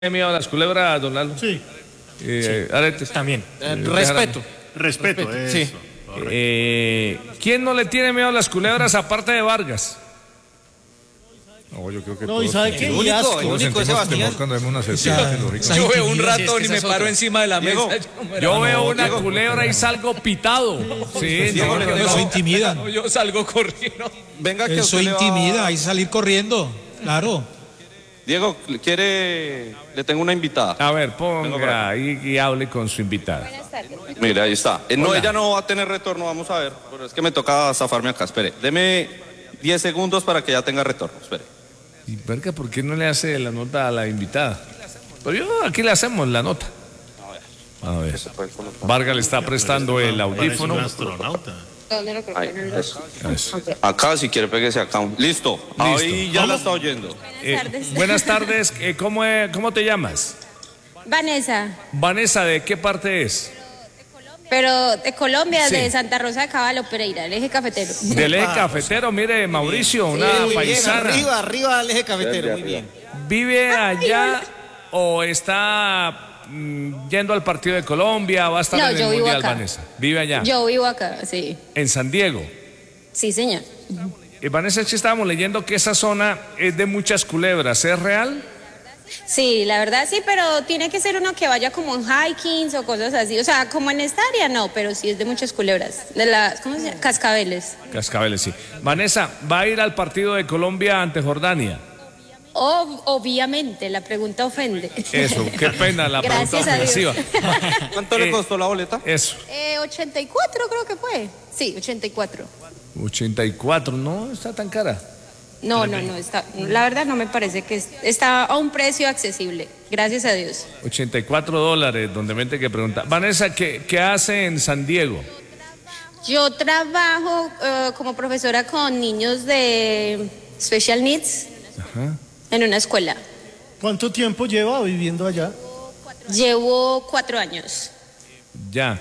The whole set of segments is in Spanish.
miedo a las culebras, don Lalo? Sí. Aretes. También. Respeto, eso. Sí. ¿Quién no le tiene miedo a las culebras aparte de Vargas? No, yo creo que No, ¿y todos sabe qué? sentimos- Y asco. todos único sentimos Sebastián. temor cuando vemos una serpiente, lógico. Yo veo un ratón ratón y me paro encima de la Diego, Yo veo una culebra y salgo pitado. Sí, Diego, no, le no, tengo- Eso intimida. No, yo salgo corriendo. Venga, que Eso usted le va- intimida, hay que salir corriendo. Claro. Diego, le tengo una invitada. A ver, Vengo por ponga ahí y hable con su invitada. Mira, ahí está. No, Hola. ella no va a tener retorno, vamos a ver. Pero es que me toca zafarme acá, espere. Deme 10 segundos para que ya tenga retorno, espere. ¿Y verga, por qué no le hace la nota a la invitada? Pues aquí le hacemos la nota. A ver. Vargas le está prestando el audífono. Parece un astronauta. Ahí, eso. Eso. Acá, si quiere, péguese acá. Listo. Ahí ya la está oyendo. Buenas tardes. ¿Cómo te llamas? Vanessa, Vanessa, ¿de qué parte es? pero de Colombia, Sí. de Santa Rosa de Caballo, Pereira, el eje cafetero. Del eje cafetero, mire, Mauricio, una paisana. Arriba al eje cafetero, muy bien. ¿Vive allá o está yendo al partido de Colombia? ¿Va a estar No, en el yo vivo Mundial, acá. Vanessa? ¿Vive allá? Yo vivo acá, sí. En San Diego. Sí, señor. Vanessa, es que estábamos leyendo que esa zona es de muchas culebras. ¿Es real? Sí, la verdad sí, pero tiene que ser uno que vaya como en hikings o cosas así. O sea, como en esta área no, pero sí es de muchas culebras. De las, ¿cómo se llama? Cascabeles. Cascabeles, sí. Vanessa, ¿va a ir al partido de Colombia ante Jordania? Obviamente, la pregunta ofende. Eso, qué pena la pregunta Gracias a Dios. ofensiva. ¿Cuánto le costó la boleta? Eso, 84 creo que fue. Sí, 84. 84, no está tan cara. No, está, la verdad no me parece que está a un precio accesible, gracias a Dios. $84, donde mente que pregunta. Vanessa, ¿qué hace en San Diego? Yo trabajo como profesora con niños de special needs en una escuela. ¿Cuánto tiempo lleva viviendo allá? Llevo 4 años. Ya.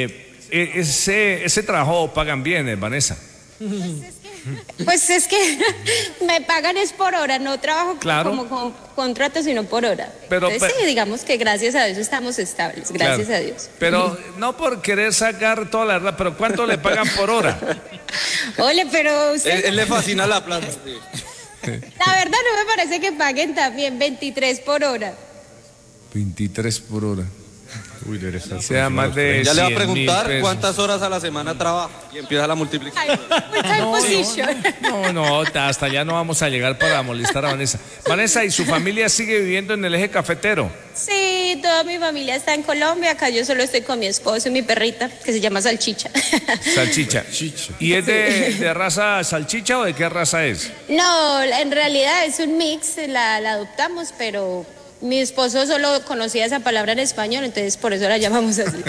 Ese trabajo pagan bien, Vanessa. Pues es que me pagan es por hora, no trabajo Claro. como con contrato, sino por hora. Pero- Entonces, sí, digamos que gracias a Dios estamos estables, gracias Claro. a Dios. Pero no por querer sacar toda la verdad, pero ¿cuánto le pagan por hora? Ole, pero usted, Él le fascina la plata. la verdad no me parece que paguen también 23 por hora. 23 por hora. Uy, debe estar O sea, más de Ya le va a 100.000 preguntar pesos. cuántas horas a la semana trabaja y empieza la multiplicación. Full time position. No, hasta allá no vamos a llegar para molestar a Vanessa. Vanessa, ¿y su familia sigue viviendo en el eje cafetero? Sí, toda mi familia está en Colombia, acá yo solo estoy con mi esposo y mi perrita, que se llama Salchicha. Salchicha. ¿Y es de raza salchicha o de qué raza es? No, en realidad es un mix, la adoptamos, pero mi esposo solo conocía esa palabra en español, entonces por eso la llamamos así.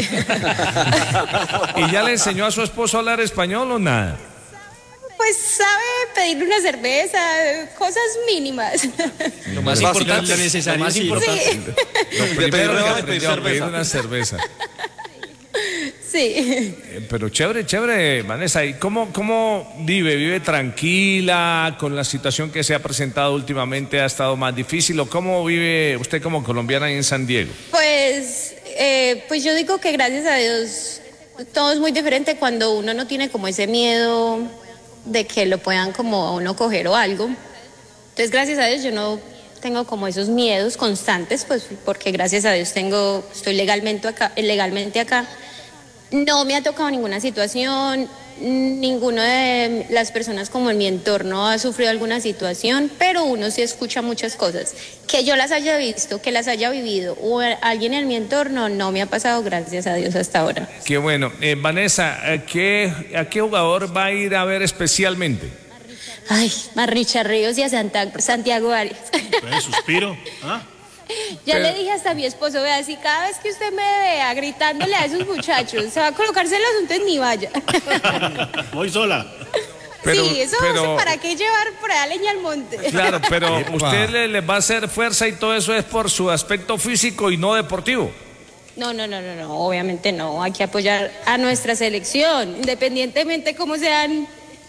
¿Y ya le enseñó a su esposo a hablar español o nada? Pues sabe pedirle una cerveza, cosas mínimas. Lo más Básico, importante, lo necesario es importante. Sí, Lo primero que pedir aprendió a pedir cerveza. una cerveza. sí. Pero chévere, Vanessa. ¿Y cómo vive? ¿Vive tranquila con la situación que se ha presentado últimamente? ¿Ha estado más difícil? ¿O cómo vive usted como colombiana ahí en San Diego? Pues yo digo que gracias a Dios todo es muy diferente cuando uno no tiene como ese miedo de que lo puedan como a uno coger o algo. Entonces gracias a Dios yo no tengo como esos miedos constantes, pues porque gracias a Dios estoy legalmente acá. No me ha tocado ninguna situación, ninguna de las personas como en mi entorno ha sufrido alguna situación, pero uno sí escucha muchas cosas. Que yo las haya visto, que las haya vivido o alguien en mi entorno no me ha pasado, gracias a Dios, hasta ahora. Qué bueno. Vanessa, ¿a qué jugador va a ir a ver especialmente? Ay, a Richard Ríos y a Santiago Arias. Suspiro. ¿Ah? Ya le dije hasta a mi esposo, vea, si cada vez que usted me vea gritándole a esos muchachos, se va a colocarse los asuntos ni vaya. Voy sola. Sí, eso ¿para qué llevar por allá leña al monte? Claro, pero usted le va a hacer fuerza y todo eso es por su aspecto físico y no deportivo. No, obviamente no, hay que apoyar a nuestra selección, independientemente cómo sean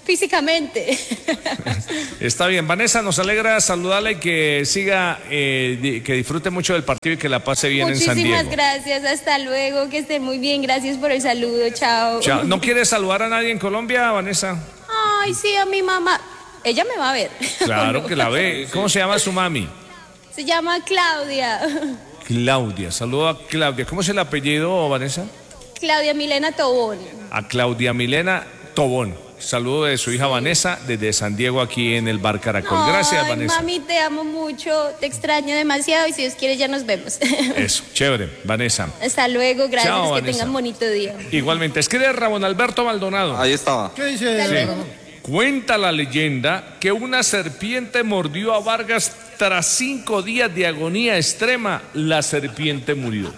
físicamente. Está bien, Vanessa, nos alegra saludarla y que siga, que disfrute mucho del partido y que la pase bien en San Diego. Muchísimas gracias, hasta luego, que estén muy bien, gracias por el saludo, chao. Chao. ¿No quieres saludar a nadie en Colombia, Vanessa? Ay, sí, a mi mamá. Ella me va a ver. Claro que la ve. ¿Cómo se llama su mami? Se llama Claudia. Claudia, saludo a Claudia. ¿Cómo es el apellido, Vanessa? Claudia Milena Tobón. A Claudia Milena Tobón. Saludo de su hija Vanessa desde San Diego aquí en el Bar Caracol. Gracias, Ay, Vanessa. Mami, te amo mucho, te extraño demasiado y si Dios quiere ya nos vemos. Eso, chévere, Vanessa. Hasta luego, gracias, Chao, que Vanessa. tengan bonito día. Igualmente, escribe Ramón Alberto Maldonado. Ahí estaba. ¿Qué dice? Hasta luego. Cuenta la leyenda que una serpiente mordió a Vargas tras 5 días de agonía extrema. La serpiente murió.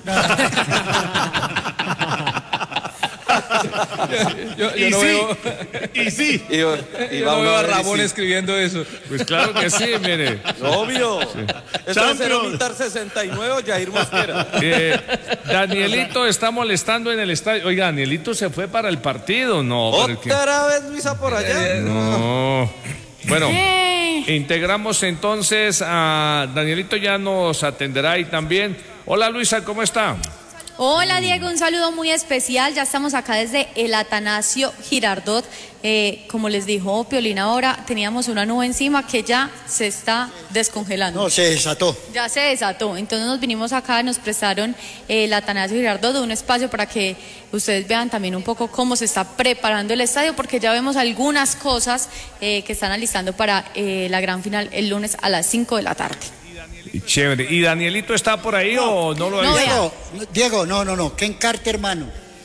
Yo no veo, Y sí. Y yo va no uno veo a ver y Ramón sí. escribiendo eso. Pues claro que sí, mire. Obvio. Esto es Champions. Militar 69 o Jair Mosquera. Danielito está molestando en el estadio. Oiga, Danielito se fue para el partido. No, pero es que- Otra vez Luisa por allá. No. Bueno, integramos entonces a Danielito, ya nos atenderá ahí también. Hola Luisa, ¿cómo está? Hola Diego, un saludo muy especial. Ya estamos acá desde el Atanasio Girardot. Como les dijo Piolín ahora, teníamos una nube encima que ya se está descongelando. No, se desató. Ya se desató. Entonces nos vinimos acá, nos prestaron el Atanasio Girardot, un espacio para que ustedes vean también un poco cómo se está preparando el estadio, porque ya vemos algunas cosas que están alistando para la gran final el lunes a las 5 de la tarde. Chévere. ¿Y Danielito está por ahí o no lo ha No, visto? Diego, no, que encarte, hermano.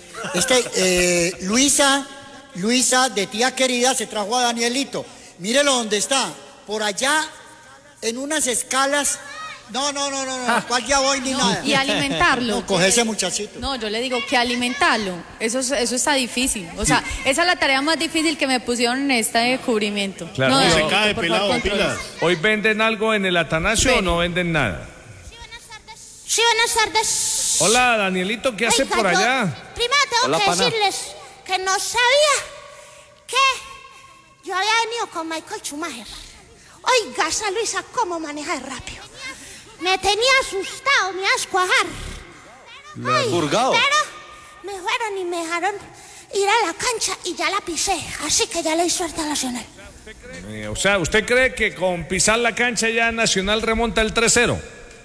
Luisa, de tía querida, se trajo a Danielito. Mírelo donde está, por allá, en unas escalas. No, ¿cuál ya voy ni nada? Y alimentarlo. No, coge ese muchachito. No, yo le digo que alimentarlo. Eso está difícil. O sea, esa es la tarea más difícil que me pusieron en este cubrimiento. Claro. No, Y se Diego, cae por pelado, favor, controles. pilas. ¿Hoy venden algo en el Atanasio o no venden nada? Sí, buenas tardes. Hola Danielito, ¿qué hace Oiga, por yo allá? Primero tengo Hola, que pana. decirles que no sabía que yo había venido con Michael Schumacher. Oiga, esa Luisa, cómo maneja de rápido. Me tenía asustado, me iba a escuajar. Ay, Purgado. pero me fueron y me dejaron ir a la cancha y ya la pisé. Así que ya le di suerte a Nacional. O sea, ¿usted cree que con pisar la cancha ya Nacional remonta el 3-0?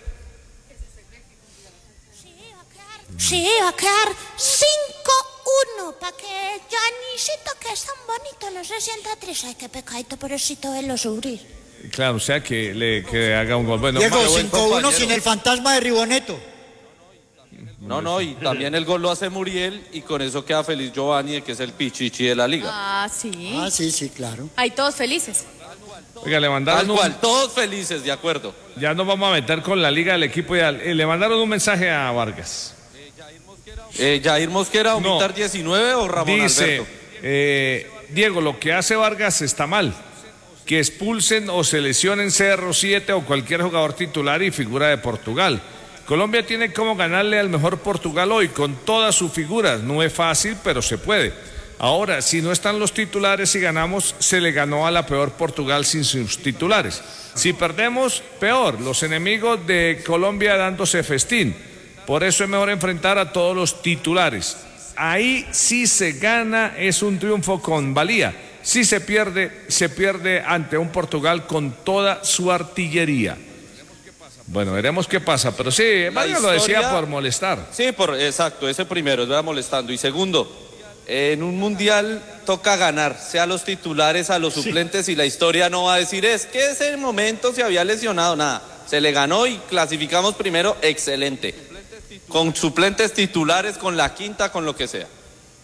Sí, va a quedar 5-1 para que Janisito, que es tan bonito, no se sienta triste. Ay, qué pecadito, pobrecito, verlo sufrir. Claro, o sea, que haga un gol. Bueno, Diego, buen 5-1 compañero. sin el fantasma de Riboneto. No, y también el gol lo hace Muriel y con eso queda feliz Giovanni, que es el pichichi de la liga. Ah, sí. Ah, sí, claro. Ahí todos felices. oiga, le Tal mandaron cual, todos felices, de acuerdo. ya nos vamos a meter con la liga del equipo ideal. Le mandaron un mensaje a Vargas. Jair Mosquera, No. Militar 19 o Ramón Dice, Alberto. Diego, lo que hace Vargas está mal. Que expulsen o se lesionen CR7 o cualquier jugador titular y figura de Portugal. Colombia tiene como ganarle al mejor Portugal hoy con todas sus figuras. No es fácil, pero se puede. Ahora, si no están los titulares y ganamos, se le ganó a la peor Portugal sin sus titulares. Si perdemos, peor. Los enemigos de Colombia dándose festín. Por eso es mejor enfrentar a todos los titulares. Ahí sí se gana, es un triunfo con valía. Si se pierde ante un Portugal con toda su artillería. Bueno, veremos qué pasa, pero sí, Vargas lo decía por molestar. Sí, exacto, ese primero, va molestando. Y segundo, en un mundial toca ganar, sea los titulares, a los suplentes, y la historia no va a decir, es que ese momento se había lesionado, nada. Se le ganó y clasificamos primero, excelente. Con suplentes titulares, con la quinta, con lo que sea.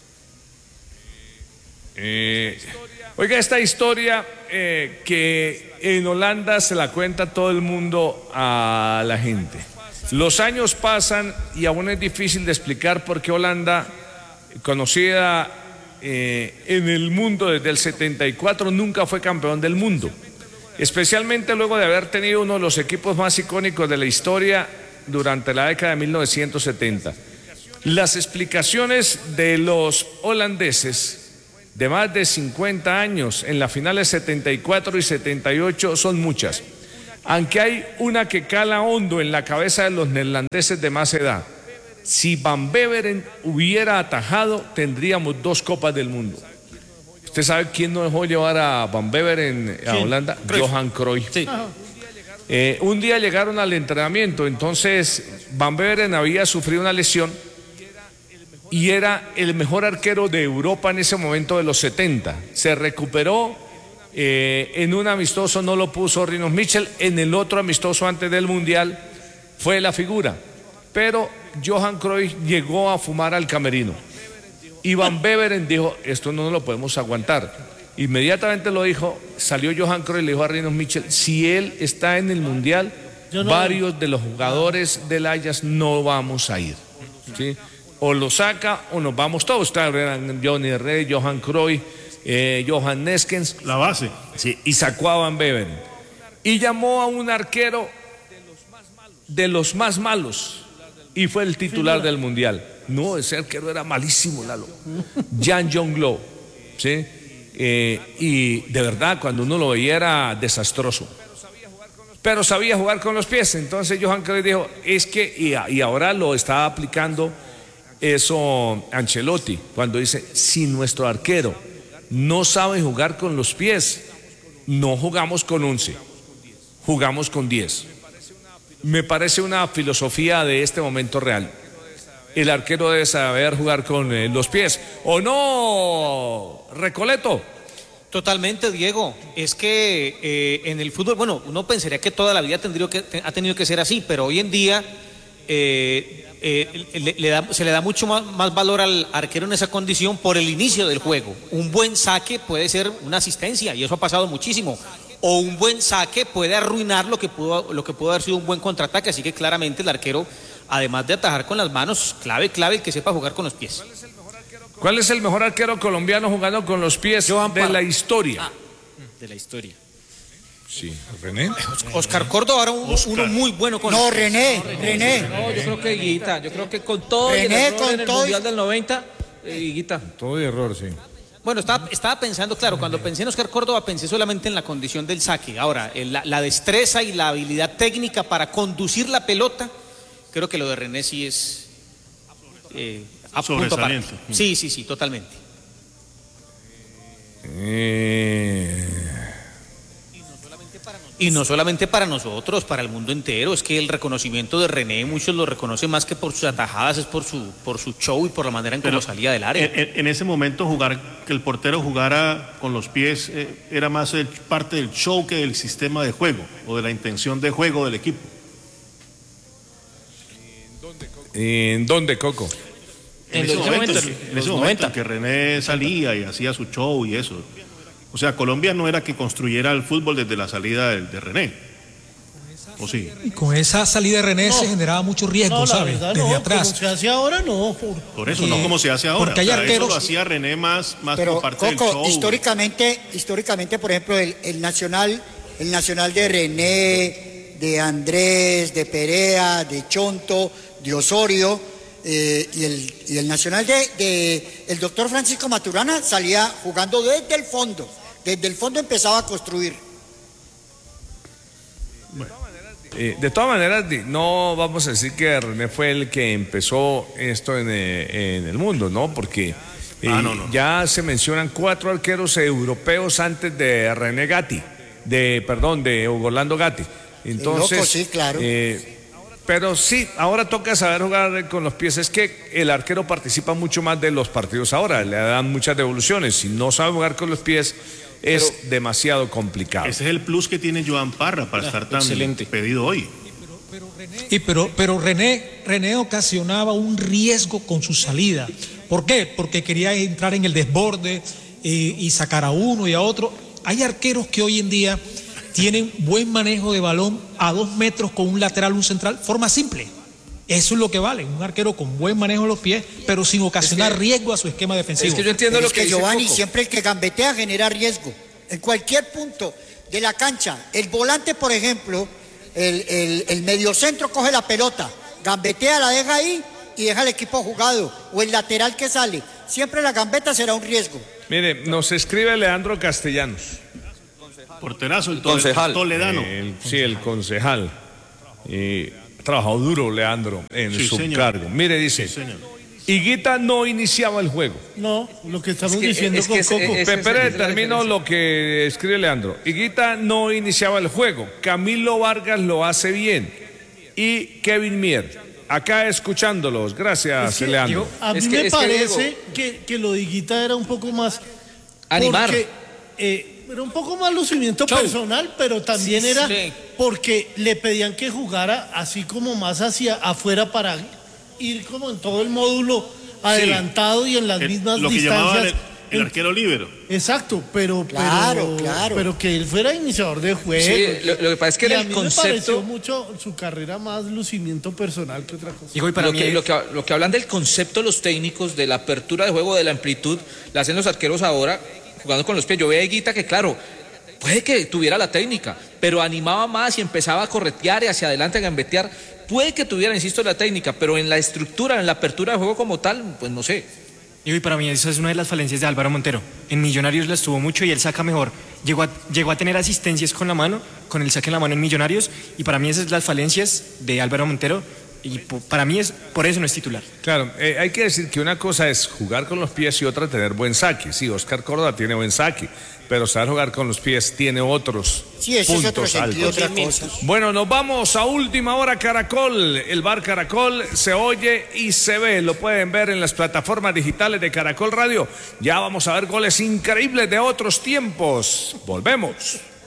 Oiga, esta historia que en Holanda se la cuenta todo el mundo a la gente. Los años pasan y aún es difícil de explicar por qué Holanda, conocida en el mundo desde el 74, nunca fue campeón del mundo. Especialmente luego de haber tenido uno de los equipos más icónicos de la historia durante la década de 1970. Las explicaciones de los holandeses de más de 50 años en las finales 74 y 78 son muchas. Aunque hay una que cala hondo en la cabeza de los neerlandeses de más edad. Si Van Beveren hubiera atajado, tendríamos 2 Copas del Mundo. ¿Usted sabe quién no dejó llevar a Van Beveren a Holanda? Johan Cruyff. Sí. Un día llegaron al entrenamiento, entonces Van Beveren había sufrido una lesión y era el mejor arquero de Europa en ese momento de los 70. Se recuperó, en un amistoso no lo puso Rinus Michels, en el otro amistoso antes del Mundial fue la figura. Pero Johan Cruyff llegó a fumar al camerino. Y Van Beveren dijo, esto no lo podemos aguantar. Inmediatamente lo dijo, salió Johan Cruyff y le dijo a Rinus Michels, si él está en el Mundial, varios de los jugadores del Ajax no vamos a ir. ¿Sí? O lo saca o nos vamos todos. Eran Johnny Rey, Johan Cruyff, Johan Neskens. La base. Sí, y sacó a Van Beveren. Y llamó a un arquero de los más malos. Y fue el titular del Mundial. No, ese arquero era malísimo, Lalo. Jan Jonglou. ¿Sí? Y de verdad, cuando uno lo veía era desastroso. Pero sabía jugar con los pies. Entonces Johan Cruyff dijo, es que, y ahora lo está aplicando eso Ancelotti, cuando dice, si nuestro arquero no sabe jugar con los pies, no jugamos con 11, jugamos con 10. Me parece una filosofía de este momento real. El arquero debe saber jugar con los pies. ¿O no, Recoleto? Totalmente, Diego. Es que en el fútbol, bueno, uno pensaría que toda la vida ha tenido que ser así, pero hoy en día se le da mucho más valor al arquero en esa condición por el inicio del juego. Un buen saque puede ser una asistencia, y eso ha pasado muchísimo. O un buen saque puede arruinar lo que pudo haber sido un buen contraataque. Así que claramente el arquero, además de atajar con las manos, clave el que sepa jugar con los pies. ¿Cuál es el mejor arquero colombiano jugando con los pies de la historia? De la historia. Sí, René. Oscar Córdoba, ahora uno muy bueno con No, René. No, yo creo que Higuita. Yo creo que con todo René, y el error con en el todo Mundial del 90, Higuita. Todo de error, sí. Bueno, estaba pensando, claro, cuando pensé en Oscar Córdoba pensé solamente en la condición del saque. Ahora, la destreza y la habilidad técnica para conducir la pelota, creo que lo de René sí es sobresaliente. Sí, totalmente. Y no solamente para nosotros, para el mundo entero. Es que el reconocimiento de René, muchos lo reconocen más que por sus atajadas, es por su show y por la manera en cómo salía del área. En ese momento que el portero jugara con los pies era más parte del show que del sistema de juego o de la intención de juego del equipo. ¿En dónde, Coco? En ese momento en que René salía y hacía su show y eso. O sea, Colombia no era que construyera el fútbol desde la salida de René. ¿O sí? Y con esa salida de René se generaba mucho riesgo, ¿sabes? Desde atrás. Como se hace ahora, no. Por eso, no como se hace ahora. Porque hay arqueros. Eso lo hacía René más pero, por parte Coco, del show. históricamente, por ejemplo, el Nacional de René, de Andrés, de Perea, de Chonto, de Osorio, y el Nacional el doctor Francisco Maturana salía jugando desde el fondo. Desde el fondo empezaba a construir. De todas maneras, no vamos a decir que René fue el que empezó esto en el mundo, ¿no? Porque ya se mencionan 4 arqueros europeos antes de René Gatti, de Orlando Gatti. Entonces, loco, sí, claro. Pero sí, ahora toca saber jugar con los pies. Es que el arquero participa mucho más de los partidos ahora, le dan muchas devoluciones. Si no sabe jugar con los pies, es demasiado complicado. Ese es el plus que tiene Joan Parra para estar tan pedido hoy. Pero René ocasionaba un riesgo con su salida. ¿Por qué? Porque quería entrar en el desborde y sacar a uno y a otro. Hay arqueros que hoy en día tienen buen manejo de balón a 2 metros con un lateral, un central, forma simple. Eso es lo que vale, un arquero con buen manejo de los pies, pero sin ocasionar riesgo a su esquema defensivo. Es que yo entiendo lo que dice Giovanni, Coco. siempre el que gambetea genera riesgo. En cualquier punto de la cancha, el volante, por ejemplo, el mediocentro coge la pelota, gambetea, la deja ahí y deja al equipo jugado, o el lateral que sale. Siempre la gambeta será un riesgo. Mire, nos escribe Leandro Castellanos. Porterazo, el concejal. Toledano. El concejal. Ha trabajado duro Leandro en su cargo. Mire, dice, Higuita no iniciaba el juego. No, lo que estamos diciendo con Coco. Pero termino lo que escribe Leandro. Higuita no iniciaba el juego. Camilo Vargas lo hace bien. Y Kevin Mier. Acá escuchándolos. Gracias, Leandro. A mí me parece que lo de Higuita era un poco más... Animar. Era un poco más lucimiento personal, pero también era porque le pedían que jugara así como más hacia afuera para ir como en todo el módulo adelantado y en las mismas lo que distancias. llamaban el arquero líbero. Exacto, pero que él fuera iniciador de juego. Sí, lo que pasa es que a el mí concepto... me pareció mucho su carrera más lucimiento personal que otra cosa. Y para lo que hablan del concepto los técnicos, de la apertura de juego, de la amplitud, la hacen los arqueros ahora jugando con los pies. Yo veía a Higuita que, claro, puede que tuviera la técnica, pero animaba más y empezaba a corretear y hacia adelante a gambetear. Puede que tuviera, insisto, la técnica, pero en la estructura, en la apertura de juego como tal, pues no sé. Y para mí esa es una de las falencias de Álvaro Montero. En Millonarios las tuvo mucho y él saca mejor. Llegó a tener asistencias con la mano, con el saque en la mano en Millonarios, y para mí esas son las falencias de Álvaro Montero. Y para mí por eso no es titular. Claro, hay que decir que una cosa es jugar con los pies y otra tener buen saque. Sí, Oscar Córdoba tiene buen saque, pero saber jugar con los pies tiene otros puntos altos. Otra cosa. Bueno, nos vamos a Última Hora Caracol. El bar Caracol se oye y se ve. Lo pueden ver en las plataformas digitales de Caracol Radio. Ya vamos a ver goles increíbles de otros tiempos. Volvemos.